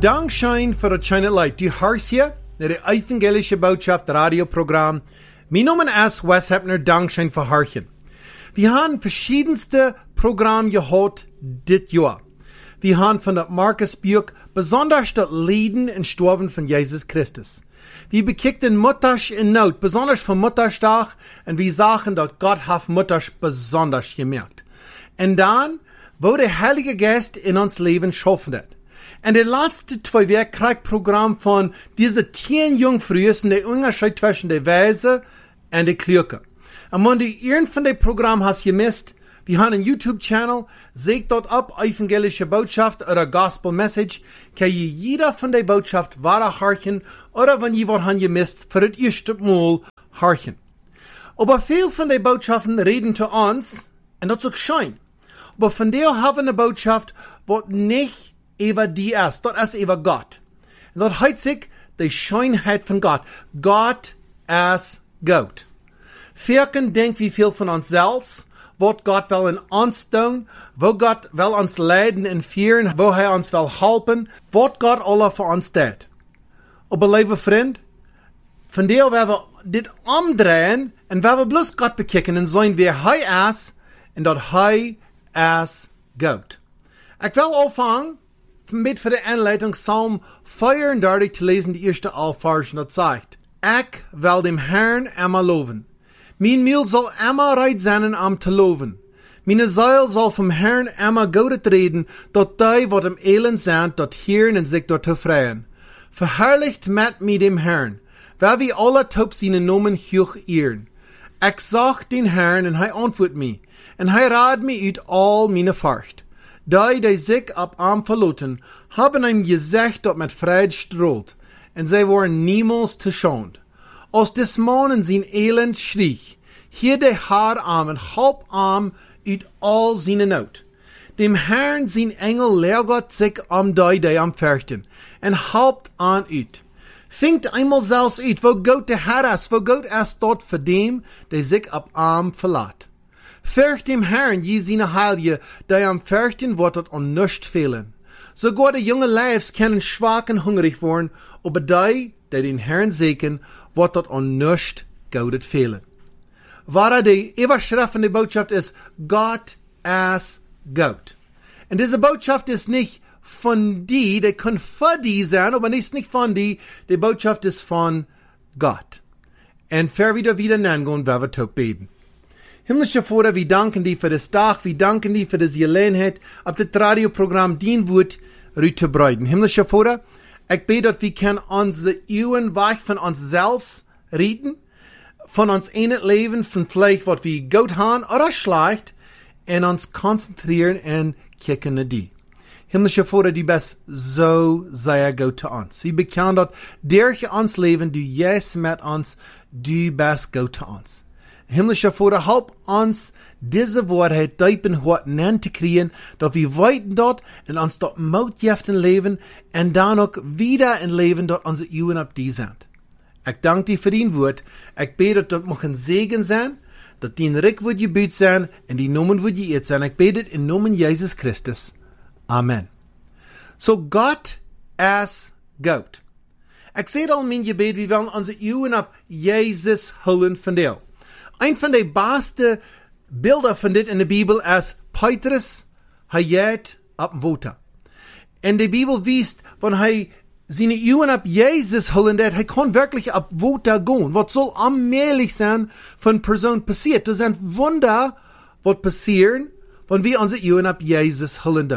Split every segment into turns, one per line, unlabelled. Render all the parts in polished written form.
Dankschein für das schöne Leid. Du hörst hier der evangelische Botschaft Radioprogramm. Mein Name ist Wes Heppner, Dankschein für Hörchen. Wir haben verschiedenste Programme gehabt dit Jahr. Wir haben von der Markus Buch besonders das Leben und Sterben von Jesus Christus. Wir bekickten Mutters in Not, besonders vom Mutterstag, und wir sagen, dass Gott hat Mutters besonders gemerkt. Und dann, wo der Heilige Geist in uns Leben schaffen hat. Und der letzte 2 Werkreich-Programm von diese 10 Jungfrühen, der Unterschied zwischen der Weise und der Klüge. Und wenn du irgend von dem Programm hast gemisst, wir haben einen YouTube-Channel, seht dort ab, evangelische Botschaft oder Gospel Message, kann jeder von der Botschaft wahre horchen oder wenn jemand han gemisst, für das erste Mal horchen. Aber viel von den Botschaften reden zu uns, und das ist schön. Aber von der haben wir eine Botschaft, was nicht über die ist, das ist über Gott. Und das heißt sich die Schönheit von Gott. Gott ist Gott. Vierken denkt wie viel von uns selbst, was Gott will in uns tun, wo Gott will uns leiden und führen, wo er uns will helfen, was Gott alle für uns tut. Aber liebe Freund, von der werden wir dit umdrehen und werden wir bloß Gott bekicken und sagen wir, er ist und dass er ist Gott. Ich will anfangen mit für die Einleitung Psalm 34 zu lesen, die erste Allversen, das sagt, ich will dem Herrn immer loben. Mein Mühl soll immer reit sein, zu loben. Meine Seele soll vom Herrn immer Gott reden, dort die, wat im Elend sind, dort hören und sich dort freuen. Verherrlicht mit mir dem Herrn, weil wir alle top seinen Namen hoch ehren. Ich sag den Herrn, und er antwortet mir, und er rad mir ut all meine Furcht. Die sich ab arm verloten, haben ihm gesagt, dat mit Freude strahlt, und sie waren niemals zu schont. Als des Mannen sein Elend schrie, hier der Haar arm und halb arm ut all seine Not. Dem Herrn sein Engel lehrt sich die am fürchten, und halbt an ut. Fingt einmal selbst ut, wo Gott der Herr ist, wo Gott ist dort für dem, der sich ab arm verlässt. Fürcht dem Herrn, je seine Heilige, die am fürchten, wird dort an nichts fehlen. Sogar die junge Leibs können schwach und hungrig werden, aber die den Herrn segnen, wird dort an nichts Gutes fehlen. Wahre die Überschrift von der Botschaft ist, Gott ist Gott. Und diese Botschaft ist nicht von die können für die sein, aber ist nicht von die Botschaft ist von Gott. Und für wieder nennen gehen, werden wir beten. Himmlischer Vater, wir danken dir für das Tag, wir danken dir für das Gelegenheit, auf das Radioprogramm dien wird, zu breiten. Himmlischer Vater, ich bete, dass wir können unsere Uhren weg von uns selbst reden, von uns einem Leben, von vielleicht, was wir gut haben oder schlecht, und uns konzentrieren und kicken nach dir. Himmlischer Vater, du bist so sehr gut zu uns. Wir bekennen, dass durch uns Leben, du yes mit uns, du bist gut zu uns. Himmlischer Vater, help uns, diese Wahrheit deep in Hort zu kriegen, dass wir weiten dort und uns dort Mutjeften leben und dann auch wieder in Leben dort unsere Uhren ab die sind. Ich danke dir für dein Wort. Ich bete, dass dort ein Segen sein, dass dein Rick wird gebüht sein und die Nomen wird geirrt sein. Ich bete in Namen Jesus Christus. Amen. So Gott ist Gott. Ich sehe all mein Gebet, wir wollen unsere Uhren ab Jesus holen von dir. Ein von den besten Bilder von dit in der Bibel ist Petrus, geht ab dem Wasser. In der Bibel wiest, wenn seine Uhren ab Jesus holen, er kann wirklich ab Wasser gehen. Was soll allmählich sein von Person passiert? Das sind Wunder, was passieren, wenn wir unsere Uhren ab Jesus holen.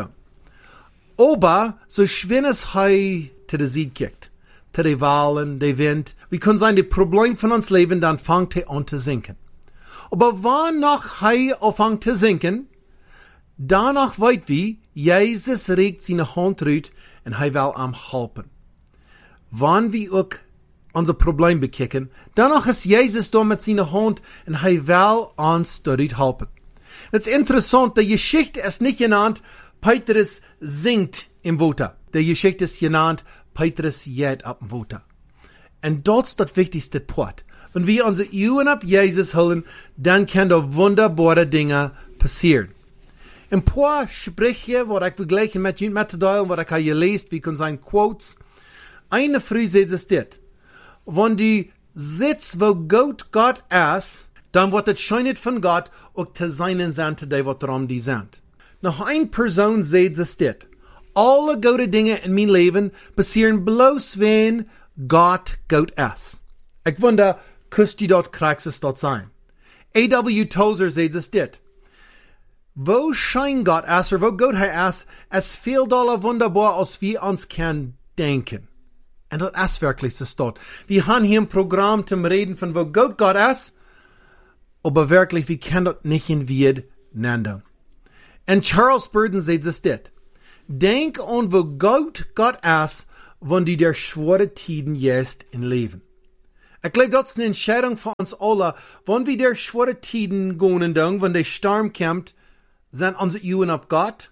Aber so schwer es zu der Sieg kickt, zu den Wahlen, der Wind, wie kann sein, das Problem von uns Leben, dann fängt an zu sinken. Aber wann noch anfängt zu sinken, danach weit wie, Jesus regt seine Hand raus und will am helfen. Wann wir auch unser Problem bekicken, danach ist Jesus da mit seiner Hand und will uns dort helfen. Es ist interessant, die Geschichte ist nicht genannt, Petrus singt im Wasser. Die Geschichte ist genannt, Petrus geht ab dem Wasser. Und das ist das wichtigste Part. Wenn wir unsere Uhren ab Jesus holen, dann können da wunderbare Dinge passieren. Ein paar Sprüche, wo ich vergleichen mit Methodol, wo ich habe gelesen, wie kann sein Quotes. Eine früh sagt es dit. Wenn die sitzt, wo Gott ist, dann wird es scheint von Gott, auch zu seinen sind, die was darum die sind. Noch eine Person sagt es dit. Alle gute Dinge in mein Leben passieren bloß, wenn Gott Gott ist. Ich wonder, küsst die dort kriegst es dort sein. A.W. Tozer sagt es dit. Wo schein Gott ist, oder wo Gott ist, es fehlt alle wunderbar, als wir uns können denken. Und das ist wirklich so dort. Wir haben hier ein Programm zum Reden von wo Gott ist, aber wirklich, wir können das nicht in Wied nennen. Und Charles Spurgeon sagt es dit. Denk an wo Gott ist, wenn die der schwere Tiden jetzt in Leben. Ich glaube, das ist eine Entscheidung für uns alle, wenn wir der schwere Tiden gehen, wenn der Sturm kommt, sind unsere Augen auf Gott,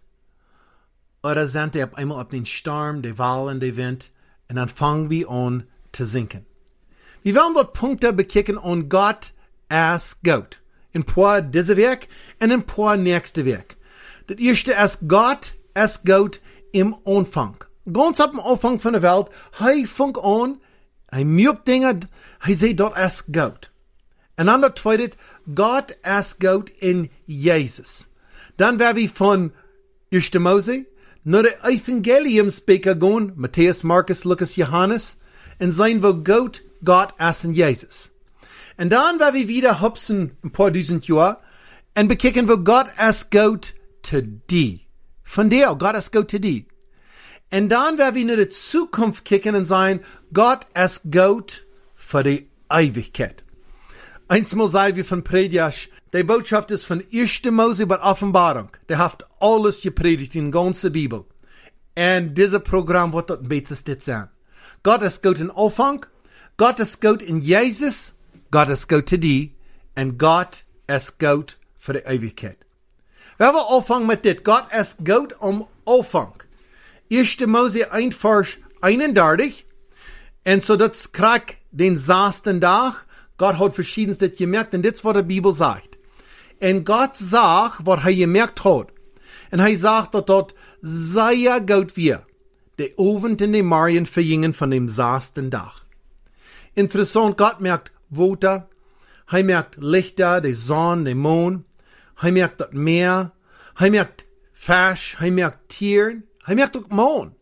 oder sind die auf einmal auf den Sturm, die Wellen, die Wind, und dann fangen wir an zu sinken. Wir wollen dort Punkte bekicken an Gott als Gott. In paar diese Werk und in paar nächste Werk. Das erste ist Gott als Gott im Anfang. Ganz ab dem Anfang von der Welt, er fängt an, er merkt Dinge, er sieht dort als Gott. Und dann das zweite, Gott als Gott in Jesus. Dann werden wir von 1. Mose nach der Evangeliumsbeker gehen, Matthäus, Markus, Lukas, Johannes, und sein, wo Gott ist in Jesus. Und dann werden wir wieder hupsen ein paar tausend Jahre und bekicken, wo Gott ist Gott zu dir. Von der, Gott ist Gott zu dir. Und dann werden wir in die Zukunft kicken und sagen, Gott ist Gott für die Ewigkeit. Einmal sagen wir von Prediasch, die Botschaft ist von 1. Mose bis Offenbarung. Der hat alles gepredigt in der ganzen Bibel. Und dieses Programm wird dort bestes dit sein. Gott ist Gott in Anfang, Gott ist Gott in Jesus, Gott ist Gott zu dir, und Gott ist Gott für die Ewigkeit. Wenn wir anfangen mit dit, Gott ist Gott am Anfang. 1. Mose 1, Vers 31. Und so das kriegt den 6. Tag. Gott hat verschiedenstes gemerkt, und das ist, was die Bibel sagt. Und Gott sagt, was er gemerkt hat. Und er sagt, dass dort sehr gut wir, die Oven in die Marien vergingen von dem 6. Tag. Interessant, Gott merkt Water, er merkt Lichter, die Sonne, den Mond, er merkt das Meer, er merkt Fisch, er merkt Tieren, er merkt auch Mond.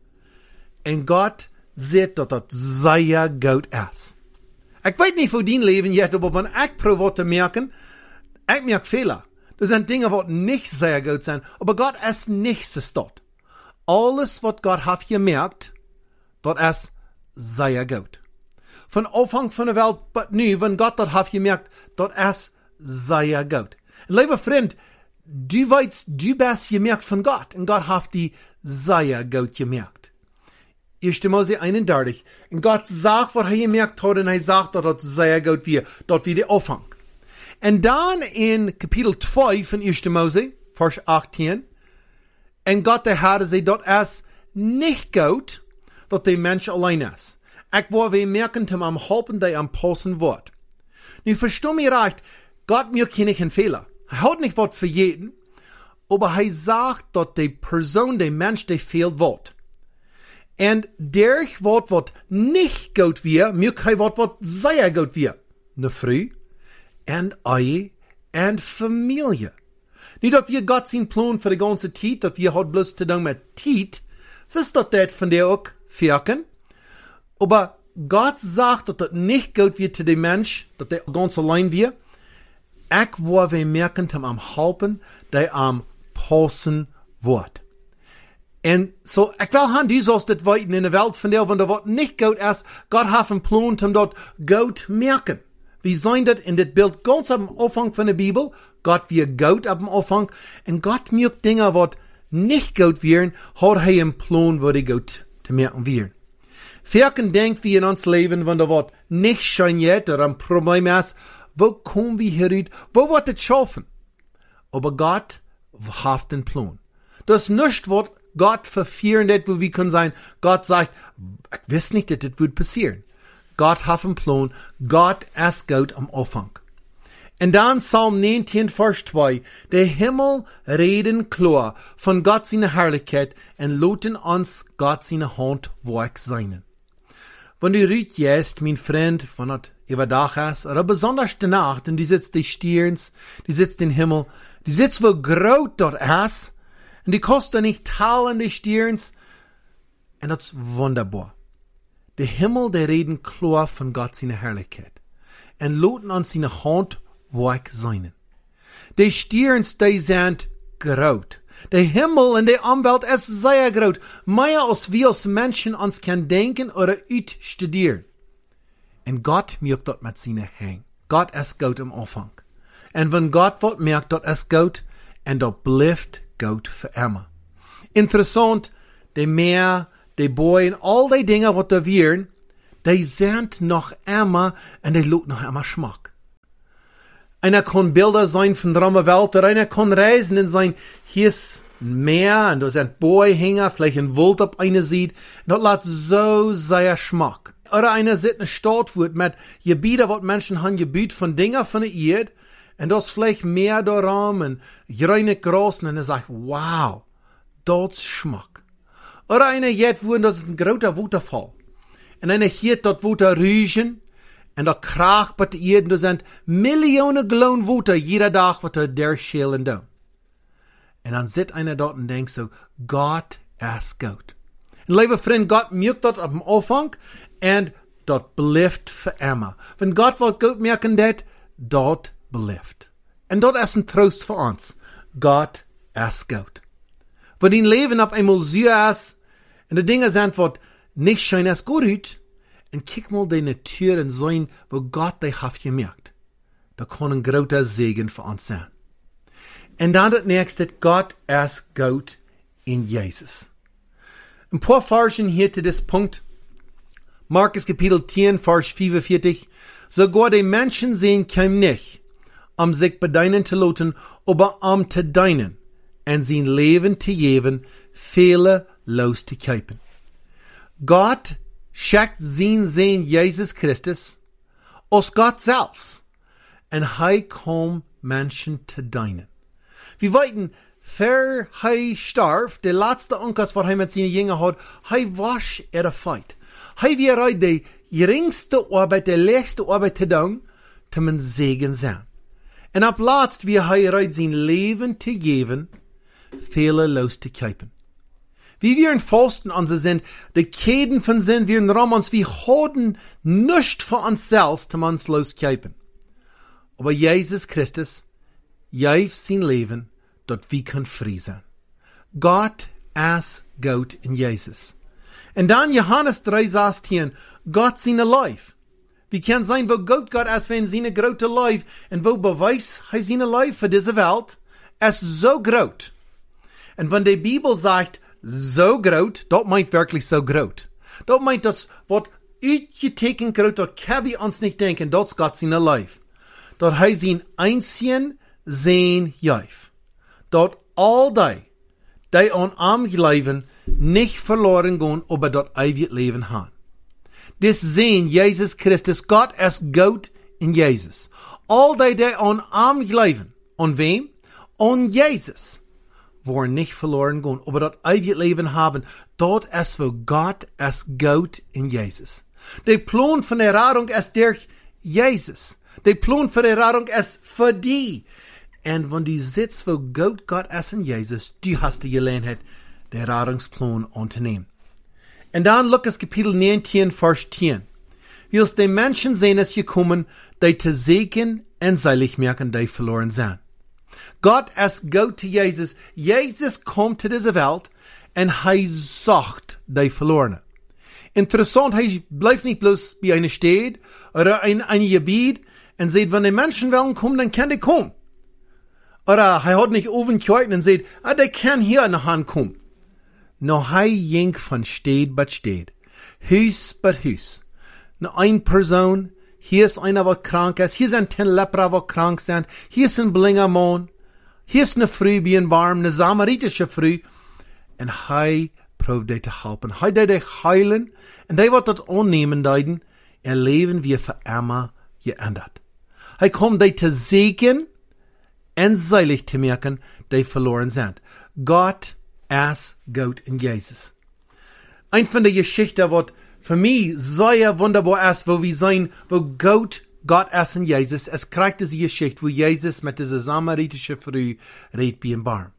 Und Gott sieht, dass das sehr gut ist. Ich weiß nicht, wo dein Leben jetzt, aber wenn ich probiere zu merken, ich merke Fehler. Das sind Dinge, die nicht sehr gut sind, aber Gott ist nichts dort. Alles, was Gott hat gemerkt, dort ist sehr gut. Von Anfang von der Welt, aber nu, wenn Gott das hat gemerkt, dort ist sehr gut. Und lieber Freund, du weißt, du bist gemerkt von Gott, und Gott hat die sehr gut gemerkt. 1. Mose 31. Und Gott sagt, was er gemerkt hat, und er sagt, dass das sehr gut wir, dort wie der Anfang. Und dann in Kapitel 2 von 1. Mose, Vers 18, und Gott der Herr sagt, dass es nicht gut, dass der Mensch allein ist. Ich will wir merken, dass am Halten, der am Passen wird. Nun versteh mich recht, Gott mir keine Fehler. Er hat nicht was für jeden, aber er sagt, dass die Person, der Mensch, der fehlt wird. Und durch was nicht gut wird, mir kein was sehr gut wird. Ne Frau, und Ehe, und Familie. Nicht, dass wir Gott sein Plan für die ganze Zeit, dass wir hat bloß zu tun mit Zeit, das ist das von der auch wirken. Aber Gott sagt, dass das nicht gut wird zu dem Mensch, dass der ganz allein wird. Ich will wir merken, dass am Halten, der am Passen wird. Und so, ich will haben dieses das weiten in der Welt von der, wenn der Wort nicht gut ist, Gott hat einen Plan, um dort gut merken. Wir sehen das in das Bild ganz am Anfang von der Bibel. Gott wird gut ab dem Anfang. Und Gott merkt Dinge, was nicht gut werden, hat er einen Plan, wo die gut zu merken werden. Vielleicht denkt wir in uns Leben, wenn der Wort nicht schön jetzt oder ein Problem ist, wo kommen wir heraus? Wo wird es schaffen? Aber Gott hat einen Plan. Das ist nicht, was Gott verfehlen wird, wo wir können sein, Gott sagt, ich weiß nicht, dass das wird passieren. Gott hat einen Plan. Gott ist Gott am Anfang. Und dann Psalm 19, Vers 2. Der Himmel reden klar von Gott seine Herrlichkeit und loten uns Gott seine Hand werk seinen. Wenn du rüt jetzt, mein Freund, wenn das überdach ist, oder besonders die Nacht, und du sitzt die Stirns, du sitzt den Himmel, du sitzt wo groß dort ist, und die kostet nicht teilen die Stirns, und das ist wunderbar. Der Himmel, der reden klar von Gott seine Herrlichkeit, und loten uns seine Hand werk seinen. Die Stirns, die sind groß. Der Himmel und die Umwelt ist sehr groß. Mehr als wir als Menschen uns kann denken oder studieren. Und Gott merkt dort mit seinen Händen. Gott ist Gott im Anfang. Und wenn Gott wird merkt, dort ist Gott, und dort bleibt Gott für immer. Interessant, die Meer, die Bäume, all die Dinge, was da wären, die sind noch immer, und die loten noch immer Schmack. Einer kann Bilder sein von der Welt, oder einer kann reisen und sein, hier ist ein Meer, und da sind Bäume, vielleicht ein Wald auf eine sieht, und das lässt so sehr Schmack. Oder einer sitzt in einer Stadt, wo mit Gebieten, wo Menschen haben Gebiet von Dingen von der Erde, und das vielleicht Meer da rum, und grüne Gras, und er sagt, wow, das ist Schmack. Oder einer jetzt, wo das ist ein großer Wasserfall, und einer hier dort Wasser riechen, und da kracht bei der Erde, da sind Millionen Gallon Wasser jeder Tag, was der schälen da. Und dann sitzt einer dort und denkt so, Gott ist gut. Und lieber Freund, Gott merkt dort am Anfang, und dort bleibt für immer. Wenn Gott will gut merken, dort bleibt. Und dort ist ein Trost für uns. Gott ist gut. Wenn dein Leben auf einmal süß ist, und die Dinge sind, was nicht schön ist, gut, und kick mal deine Türen sein, wo Gott dich hat gemerkt. Da kann ein großer Segen für uns sein. Und dann das nächste, Gott ist gut in Jesus. Ein paar Versen hier zu diesem Punkt. Markus Kapitel 10, Vers 45. Sogar die Menschen sehen kein nicht, sich bedeinen zu lassen, aber zu deinen, und sein Leben zu geben, viele loszukaufen. Gott schickt sein Sohn Jesus Christus aus Gott selbst, und er kommt Menschen zu dienen. Wir weiten, für er starb, der letzte Onkas, was er mit seinen Jüngern hat, er wasch Feit. Er wäre die geringste Arbeit, die letzte Arbeit zu tun, zum ein Segen sein. Und ab letzt, wie er sein Leben zu geben, viele loszukaufen. Wie wir in Fasten an sind, die Käden von sind, wir in Romans, wir haben nichts für uns selbst, um uns loszukaufen. Aber Jesus Christus, gibt sein Leben, dort wir können frei sein. Gott ist gut in Jesus. Und dann Johannes 3,16, Gott seine Life. Wie kann sein, wo Gott ist, wenn seine große Life, und wo beweist er seine Life für diese Welt, ist so groß. Und wenn die Bibel sagt, so groß, das meint wirklich so groß. Das meint das, was uitgeteken groß, das kann wir uns nicht denken, das ist Gott seine Life. Dort er sein einzigen Sehen Jeif. Dort all die an am Leben nicht verloren gehen, aber dort ewig Leben haben. Das Sehen Jesus Christus, Gott ist Gott in Jesus. All die an am Leben, an wem? An Jesus. Wollen nicht verloren gehen, aber dort ewig Leben haben, dort ist wo Gott ist Gott in Jesus. Der Plan von der Rettung ist durch Jesus. Der Plan für die Rettung ist für die. Und wenn du sitzt, wo Gott ist in Jesus, du hast die Gelegenheit, den Rettungsplan anzunehmen. Und dann Lukas Kapitel 19, Vers 10. Wie die Menschen sehen es gekommen, die zu segnen und seilig merken, die verloren sind. Gott ist Gott zu Jesus. Jesus kommt zu dieser Welt und er sucht die Verlorenen. Interessant, er bleibt nicht bloß bei einer Stadt oder ein Gebiet und sagt, wenn die Menschen wollen kommen, dann können die kommen. Oder er hat nicht oben gehört und sagt, die können hier nach Hand kommen. No, er ging von Stadt bei Stadt, Haus bei Haus. Nur eine Person, hier ist einer, der krank ist, hier sind 10 Lepra, die krank sind, hier ist ein blinder Mann, hier ist eine Frau wie ein Barm, eine samaritische Frau. Und er probiert die zu helfen. Er wird die heilen, und er wird das annehmen, ihr Leben wird für immer geändert. Hij komt die te segnen en seilig te maken die verloren zijn. Gott is goed in Jezus. Een van de geschichten wat für mich sehr wunderbar ist, wo wir sein, wo Gott ist in Jesus. Es kriegt diese Geschichte, wo Jesus mit dieser samaritische Frau redet bei dem Baum.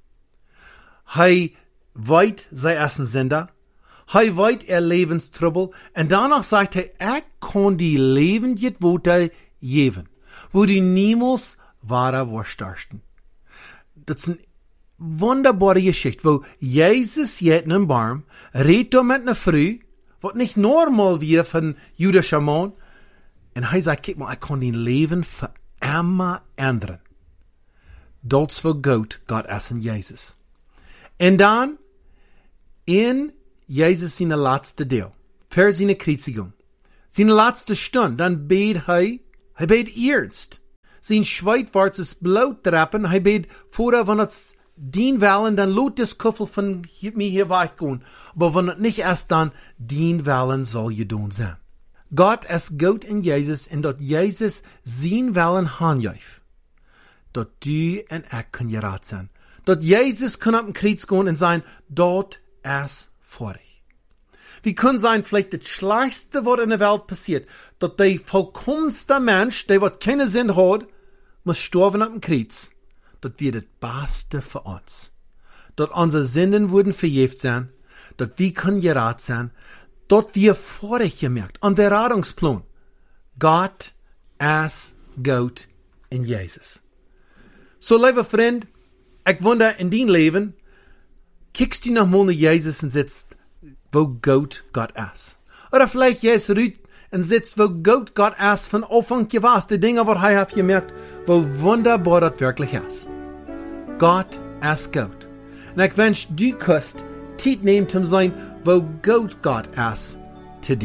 Hij weet sein Essen Sünder. Hij weet Lebenstrubel. Und danach sagt ich kann die Leben jetzt Worte geben, wo die niemals wahre Wurstarsten. Das ist eine wunderbare Geschichte, wo Jesus jetzt in einem Baum redet mit einer Frau, wat nicht normal wie von jüdischer Mann. Und er sagt, kijk mal, ich kann dein Leben für immer ändern. Das war Gott ist in Jesus. Und dann, in Jesus seine letzte Deel, für seine Kreuzigung, seine letzte Stunde, dann bet er bet ernst. Sein Schweit war es Blut trappen, er bet vorher, wenn es dien wollen, dann lot das Kuffel von mir hier weggehen. Aber wenn es nicht erst dann dien wollen, soll je doen sein. Gott ist gut in Jesus und dort Jesus sein Wollen handjäuf. Dort du und ich können gerat sein. Dort Jesus kann auf den Kreuz gehen und sein, dort ist vor dich. Wie kann sein, vielleicht das Schlechteste, was in der Welt passiert, dort der vollkommenste Mensch, der was keine Sinn hat, muss sterben auf dem Kreuz. Dat wir das Beste für uns. Dort unsere Sünden wurden vergeben sein. Dort wir können gerat sein. Dort wir vorher gemerkt, an der Ratungsplan. Gott ist gut in Jesus. So, lieber Freund, ich wundere in dein Leben, kickst du noch mal nach Jesus und sitzt, wo Gott ist. Oder vielleicht gehst du raus und sitzt, wo Gott ist von Anfang gewesen. Die Dinge, was er hat gemerkt, wo wunderbar das wirklich ist. Gott ist gut. Und ich wünsche, du kannst Zeit nehmen, um sein, wo Gott ist